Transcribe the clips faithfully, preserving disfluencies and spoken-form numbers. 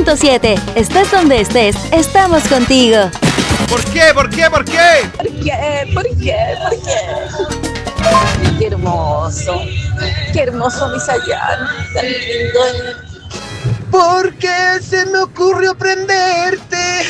punto siete. Estés donde estés, estamos contigo. ¿Por qué? ¿Por qué? ¿Por qué? ¿Por qué? ¿Por qué? ¿Por qué? Qué hermoso. Qué hermoso mi Chayanne. Tan lindo él. ¿Por qué se me ocurrió prenderte?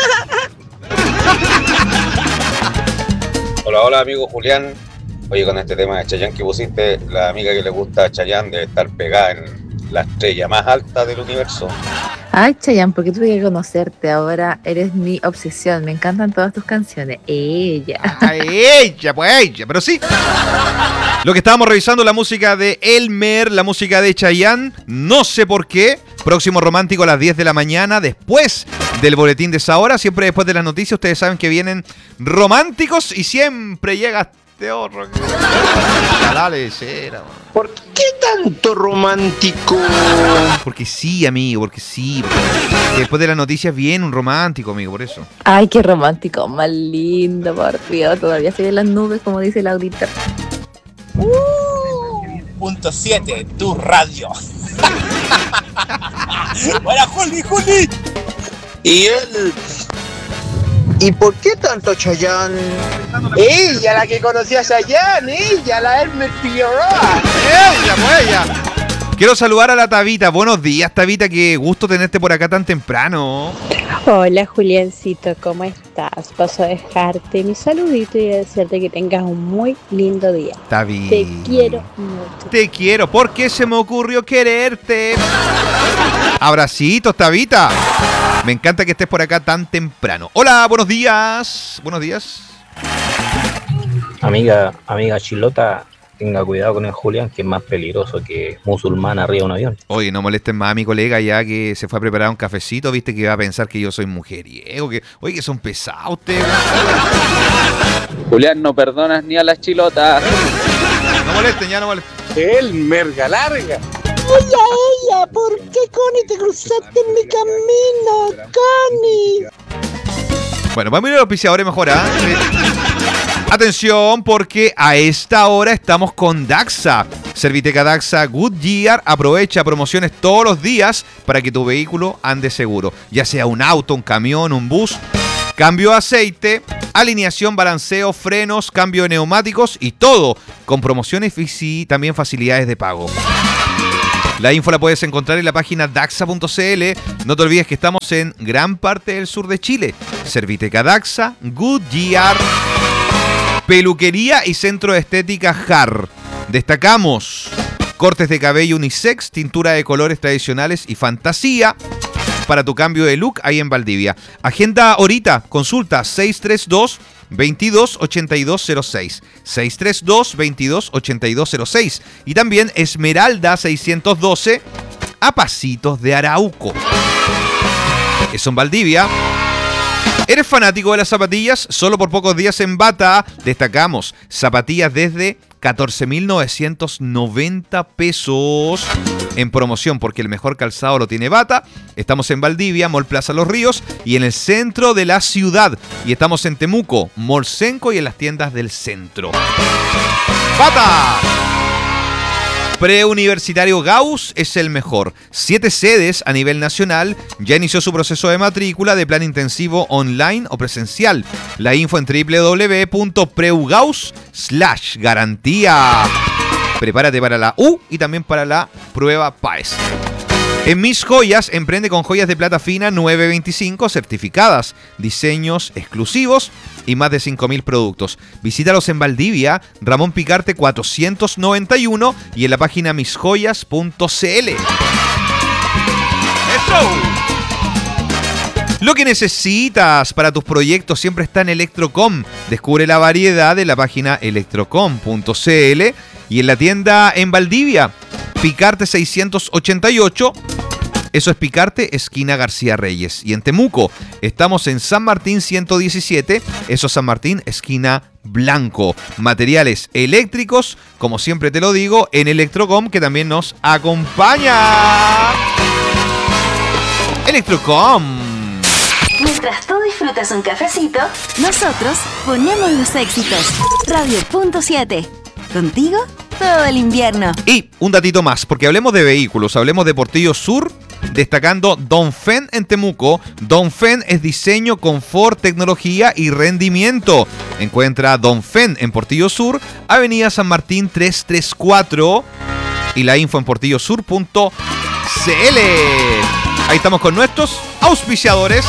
Hola, hola amigo Julián. Oye, con este tema de Chayanne que pusiste, la amiga que le gusta a Chayanne debe estar pegada en la estrella más alta del universo. Ay, Chayanne, ¿por qué tuve que conocerte? Ahora eres mi obsesión. Me encantan todas tus canciones. Ella. A ella, pues ella, pero sí. Lo que estábamos revisando, la música de Elmer, la música de Chayanne, no sé por qué. Próximo romántico a las diez de la mañana, después del boletín de esa hora, siempre después de las noticias. Ustedes saben que vienen románticos y siempre llega este otro. Dale, cera. ¿Por qué tanto romántico? Porque sí, amigo, porque sí. Porque después de las noticias viene un romántico, amigo, por eso. Ay, qué romántico, más lindo, por Dios. Todavía se ven las nubes, como dice Laurita. Uh, punto siete, tu radio. Buena, Juli, Juli. Y él... ¿Y por qué tanto Chayanne? Ella, la que conocía a Chayanne, ella, la Elmer Figueroa. Ella, pues ella. Quiero saludar a la Tabita. Buenos días, Tabita, qué gusto tenerte por acá tan temprano. Hola, Juliancito, ¿cómo estás? Paso a dejarte mi saludito y a decirte que tengas un muy lindo día. Tabita. Te quiero mucho. Te quiero, porque se me ocurrió quererte. Abracitos, Tabita. Me encanta que estés por acá tan temprano. Hola, buenos días. Buenos días. Amiga, amiga Chilota, tenga cuidado con el Julián, que es más peligroso que musulmán arriba de un avión. Oye, no molesten más a mi colega ya que se fue a preparar un cafecito, viste que va a pensar que yo soy mujeriego, que oye, que son pesados ustedes. Julián, no perdonas ni a las chilotas. No molesten, ya no molesten. El merga larga. Oye, ella, ¿por qué, Connie, te cruzaste en mi camino, Connie? Bueno, vamos a ir al auspiciador mejor, ¿ah? ¿eh? Atención, porque a esta hora estamos con Daxa. Serviteca Daxa Goodyear aprovecha promociones todos los días para que tu vehículo ande seguro. Ya sea un auto, un camión, un bus. Cambio de aceite, alineación, balanceo, frenos, cambio de neumáticos y todo con promociones y también facilidades de pago. La info la puedes encontrar en la página daxa punto c l. No te olvides que estamos en gran parte del sur de Chile. Serviteca Daxa Goodyear. Peluquería y centro de estética J A R. Destacamos cortes de cabello unisex, tintura de colores tradicionales y fantasía para tu cambio de look ahí en Valdivia. Agenda ahorita, consulta seis tres dos, veintidós, ochenta y dos cero seis. seis tres dos, veintidós, ochenta y dos cero seis. Y también Esmeralda seiscientos doce a pasitos de Arauco. Eso en Valdivia. ¿Eres fanático de las zapatillas? Solo por pocos días en Bata destacamos zapatillas desde catorce mil novecientos noventa pesos en promoción, porque el mejor calzado lo tiene Bata. Estamos en Valdivia, Mall Plaza Los Ríos y en el centro de la ciudad. Y estamos en Temuco, Mall Senco y en las tiendas del centro. ¡Bata! Preuniversitario Gauss es el mejor. Siete sedes a nivel nacional. Ya inició su proceso de matrícula de plan intensivo online o presencial. La info en doble u doble u doble u punto preugaus slash garantía. Prepárate para la U y también para la prueba P A E S. En Mis Joyas, emprende con joyas de plata fina nueve veinticinco certificadas, diseños exclusivos y más de cinco mil productos. Visítalos en Valdivia, Ramón Picarte cuatrocientos noventa y uno y en la página mis joyas punto c l. ¡Eso! Lo que necesitas para tus proyectos siempre está en Electrocom. Descubre la variedad de la página electrocom punto c l y en la tienda en Valdivia, Picarte seiscientos ochenta y ocho. Eso es Picarte, esquina García Reyes. Y en Temuco estamos en San Martín ciento diecisiete. Eso es San Martín, esquina Blanco. Materiales eléctricos, como siempre te lo digo, en Electrocom, que también nos acompaña. Electrocom. Mientras tú disfrutas un cafecito, nosotros ponemos los éxitos. Radio punto siete. Contigo todo el invierno. Y un datito más, porque hablemos de vehículos, hablemos de Portillo Sur destacando Donfen en Temuco. Donfen es diseño, confort, tecnología y rendimiento. Encuentra Donfen en Portillo Sur, Avenida San Martín trescientos treinta y cuatro y la info en portillosur punto cl. Ahí estamos con nuestros auspiciadores.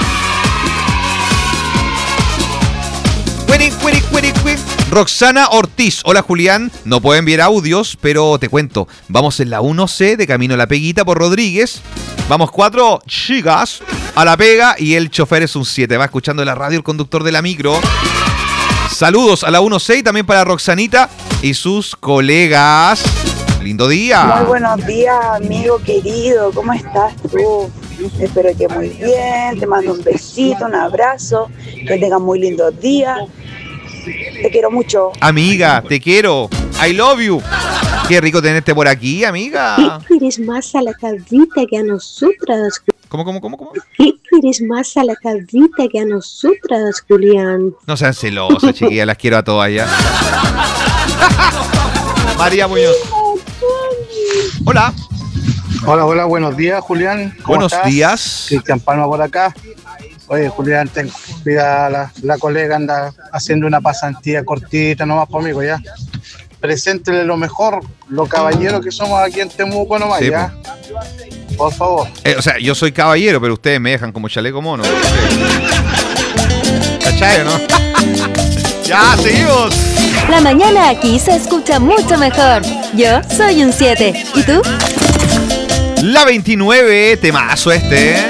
Roxana Ortiz. Hola Julián, no puedo enviar audios, pero te cuento. Vamos en la uno C de camino a La Peguita por Rodríguez. Vamos cuatro chicas a La Pega y el chofer es un siete. Va escuchando la radio el conductor de la micro. Saludos a la uno C y también para Roxanita y sus colegas. Lindo día. Muy buenos días, amigo querido. ¿Cómo estás tú? Espero que muy bien. Te mando un besito, un abrazo. Que tengas muy lindos días. Te quiero mucho. Amiga, te quiero. I love you. Qué rico tenerte por aquí, amiga. ¿Qué quieres más a la cabrita que a nosotras? ¿Cómo, cómo, cómo, cómo? ¿Qué quieres más a la cabrita que a nosotras, Julián? No sean celosas, chiquillas. Las quiero a todas ya. María Muñoz. Hola. Hola, hola, buenos días, Julián. ¿Cómo buenos estás? días. Cristian Palma por acá. Oye, Julián, ten cuidado, la, la colega anda haciendo una pasantía cortita nomás conmigo, ya. Preséntele lo mejor, los caballeros que somos aquí en Temuco nomás, sí, ya. Por favor. Eh, o sea, yo soy caballero, pero ustedes me dejan como chaleco mono. ¿Cachai, no? Ya, seguimos. La mañana aquí se escucha mucho mejor. Yo soy un siete. ¿Y tú? La veintinueve, temazo este, ¿eh?